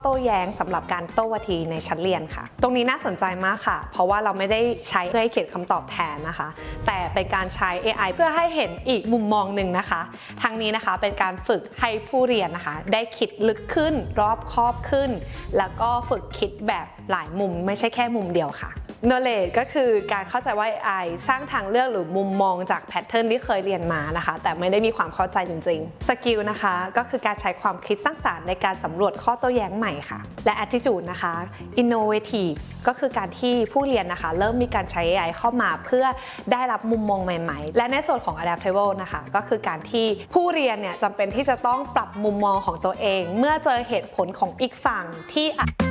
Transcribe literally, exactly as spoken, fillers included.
โต้แย้งสำหรับการโต้วาทีในชั้นเรียนค่ะตรงนี้น่าสนใจมากค่ะเพราะว่าเราไม่ได้ใช้เพื่อให้เขียนคำตอบแทนนะคะแต่เป็นการใช้ เอ ไอ เพื่อให้เห็นอีกมุมมองหนึ่งนะคะทั้งนี้นะคะเป็นการฝึกให้ผู้เรียนนะคะได้คิดลึกขึ้นรอบคอบขึ้นแล้วก็ฝึกคิดแบบหลายมุมไม่ใช่แค่มุมเดียวค่ะ knowledge ก็คือการเข้าใจว่า เอ ไอ สร้างทางเลือกหรือมุมมองจากแพทเทิร์นที่เคยเรียนมานะคะแต่ไม่ได้มีความเข้าใจจริงๆ skill นะคะก็คือการใช้ความคิดสร้างสรรค์ในการสำรวจข้อโต้แย้งใหม่ค่ะและ attitude นะคะ innovative ก็คือการที่ผู้เรียนนะคะเริ่มมีการใช้ เอ ไอ เข้ามาเพื่อได้รับมุมมองใหม่ๆและในส่วนของ adaptable นะคะก็คือการที่ผู้เรียนเนี่ยจำเป็นที่จะต้องปรับมุมมองของตัวเองเมื่อเจอเหตุผลของอีกฝั่งที่